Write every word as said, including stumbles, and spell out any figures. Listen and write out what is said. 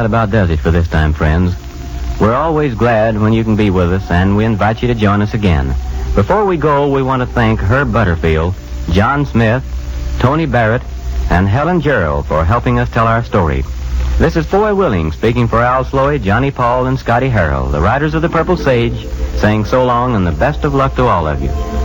that about does it for this time, friends. We're always glad when you can be with us, and we invite you to join us again. Before we go, we want to thank Herb Butterfield, John Smith, Tony Barrett, and Helen Gerald for helping us tell our story. This is Foy Willing speaking for Al Sloey, Johnny Paul, and Scotty Harrell, the writers of The Purple Sage, saying so long and the best of luck to all of you.